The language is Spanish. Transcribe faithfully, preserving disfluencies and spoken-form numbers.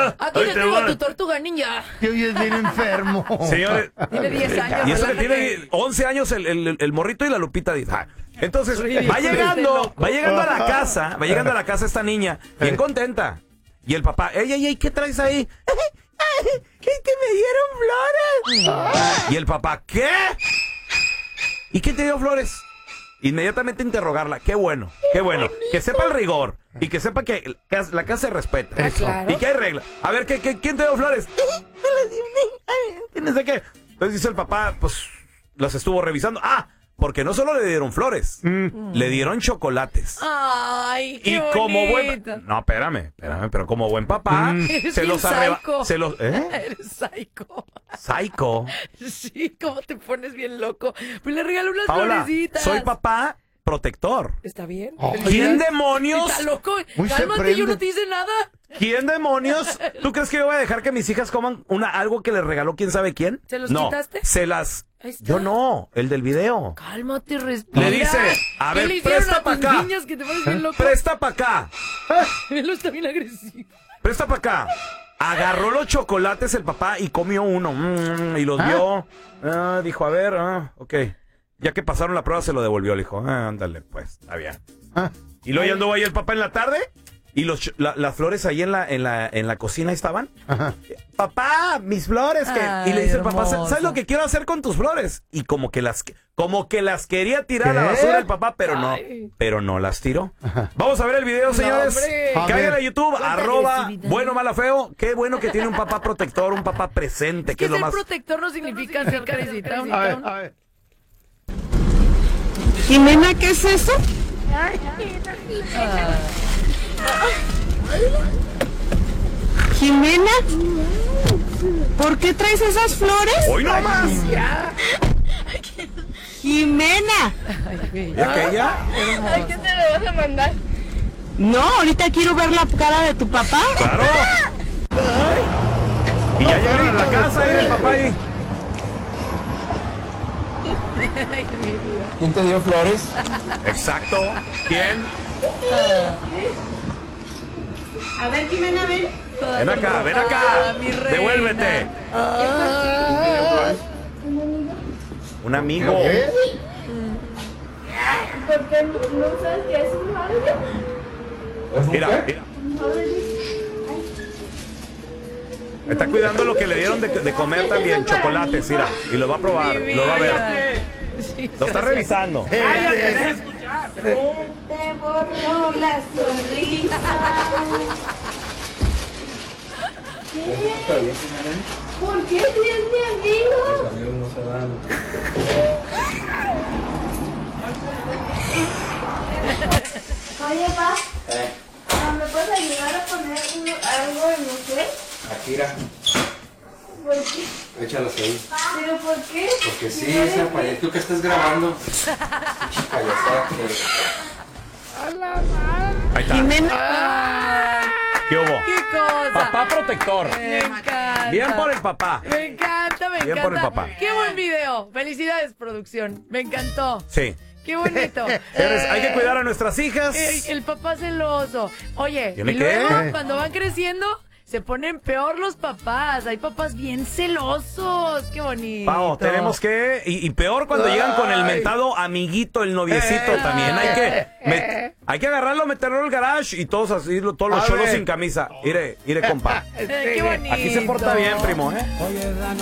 va. Aquí Ahí te te tengo va. a tu tortuga ninja. Que hoy es bien enfermo. Señores. Tiene diez años. Y eso que relájate. tiene once años el, el, el morrito y la Lupita dice. ah. Entonces, Ridículo, va este llegando, loco. va llegando a la casa, va llegando a la casa esta niña, bien contenta. Y el papá, ey, ey, ey, ¿qué traes ahí? Es que me dieron flores. Y el papá, ¿qué? ¿Y quién te dio flores? Inmediatamente interrogarla, qué bueno, qué bueno. Que sepa el rigor y que sepa que la casa se respeta. Eso. Claro. Y que hay reglas. A ver, ¿qué, qué, ¿quién te dio flores? Me las dio un niño. No sé qué. Entonces dice el papá, pues las estuvo revisando. Ah, porque no solo le dieron flores, mm. le dieron chocolates. Ay, qué y bonito. como buen no, espérame, espérame, pero como buen papá mm. se los arrebató. Se los ¿eh? Eres psycho. Psycho. Sí, cómo te pones bien loco. Pues le regaló unas Paola, florecitas. soy papá protector. ¿Está bien? Oh, ¿quién demonios? ¿Está loco? Uy, se Cálmate, prende. yo no te hice nada. ¿Quién demonios? ¿Tú crees que yo voy a dejar que mis hijas coman una algo que les regaló quién sabe quién? ¿Se los no, quitaste? Se las Ahí está. Yo no, el del video. Cálmate, respira. Le dice, a ¿Qué ver, le hicieron presta a para tus acá. niñas que te pones bien loco? Presta para acá. Él está bien agresivo. Presta para acá. Agarró los chocolates el papá y comió uno. Mm, y los ¿Ah? vio. Ah, dijo, a ver, ah, ok. Ya que pasaron la prueba se lo devolvió. Le dijo, ah, ándale, pues, está bien. Ah. Y luego ya anduvo ahí el papá en la tarde. Y los, la, las flores ahí en la, en la, en la cocina estaban. Ajá. Papá, mis flores. Que... Ay, y le dice el papá, hermoso. ¿sabes lo que quiero hacer con tus flores? Y como que las, como que las quería tirar a la ¿Qué? basura el papá, pero Ay. no. Pero no las tiró. Vamos a ver el video, señores. hombre. A Caigan ver. a YouTube, Cuánta arroba, agresividad. bueno, mala, feo. Qué bueno que tiene un papá protector, un papá presente, que Que es lo ser más... protector no significa ser carecita. A ver, a ver. Jimena, ¿qué es eso? Jimena, ¿por qué traes esas flores? ¡Hoy no más! Jimena, ¿Ya que ya? ¿A qué te lo vas a mandar? no, ahorita quiero ver la cara de tu papá. ¡Claro! Y ya llegaron a la casa, ¿eh? El papá ahí. ¿Quién te dio flores? Exacto. ¿Quién? A ver, Jimena, ven. Ven acá, ven acá. Ah, mi reina. Devuélvete. Un amigo. ¿Qué? ¿Por qué no sabes qué es un holiday? Mira, mira. Está cuidando lo que le dieron de, de comer también, chocolates, mira. Y lo va a probar, lo va a ver. Sí, Lo está revisando. Te borró la sonrisa. ¿Por qué? Si es mi amigo. Oye, pa, ¿me puedes ayudar a poner uno- algo en usted? Akira, ¿Por qué? échalas ahí. ¿Pero por qué? Porque sí, esa payasada. ¿Tú qué estás grabando? Payasada que... Ahí está. Jimena, ¿Qué hubo? ¿Qué cosa? Papá protector. Me encanta. Bien por el papá. Me encanta, me Bien encanta. por el papá. Qué buen video. Felicidades, producción. Me encantó. Sí. Qué bonito. Señores, hay que cuidar a nuestras hijas. El, el papá celoso. Oye, y ¿Tiene luego qué? cuando van creciendo, se ponen peor los papás. Hay papás bien celosos. Qué bonito. Pao, tenemos que... Y, y peor cuando llegan con el mentado amiguito, el noviecito Eh. también. Hay que met- hay que agarrarlo, meterlo al garage y todos así, lo- todos los A cholos ver. sin camisa. Mire, mire, compa. Eh, qué bonito. Aquí se porta bien, primo, ¿eh?